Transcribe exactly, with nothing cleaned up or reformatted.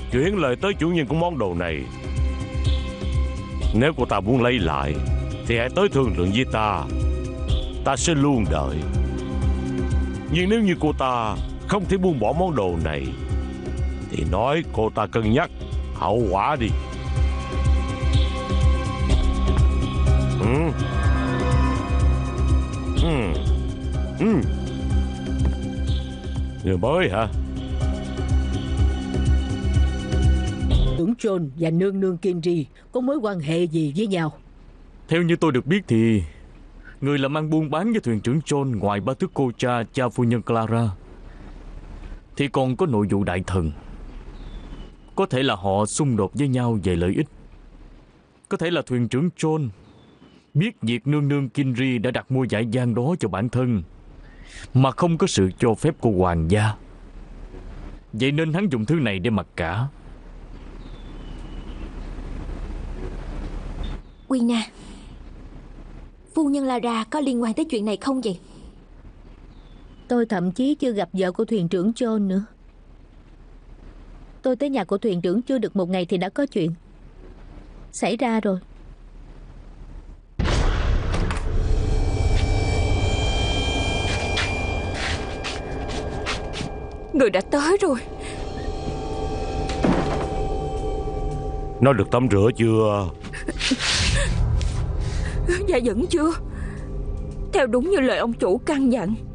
chuyển lời tới chủ nhân của món đồ này. Nếu cô ta muốn lấy lại thì hãy tới thương lượng với ta, ta sẽ luôn đợi. Nhưng nếu như cô ta không thể buông bỏ món đồ này thì nói cô ta cân nhắc hậu quả đi. Ừ. Ừ. Ừ. Người mới hả? Tướng John và nương nương Kinri có mối quan hệ gì với nhau? Theo như tôi được biết thì người làm ăn buôn bán với thuyền trưởng John ngoài ba tước cô cha, cha phu nhân Clara, thì còn có nội vụ đại thần. Có thể là họ xung đột với nhau về lợi ích. Có thể là thuyền trưởng John biết việc nương nương Kinri đã đặt mua giải gian đó cho bản thân mà không có sự cho phép của hoàng gia. Vậy nên hắn dùng thứ này để mặc cả. Quina, phu nhân Lara có liên quan tới chuyện này không vậy? Tôi thậm chí chưa gặp vợ của thuyền trưởng John nữa. Tôi tới nhà của thuyền trưởng chưa được một ngày thì đã có chuyện xảy ra rồi. Người đã tới rồi. Nó được tắm rửa chưa? Dạ vẫn chưa. Theo đúng như lời ông chủ căn dặn,